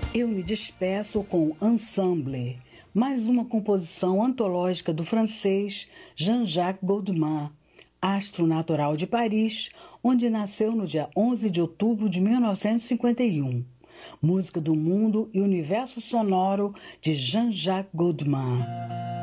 Eu me despeço com Ensemble, mais uma composição antológica do francês Jean-Jacques Goldman, astro natural de Paris, onde nasceu no dia 11 de outubro de 1951. Música do mundo e universo sonoro de Jean-Jacques Goldman.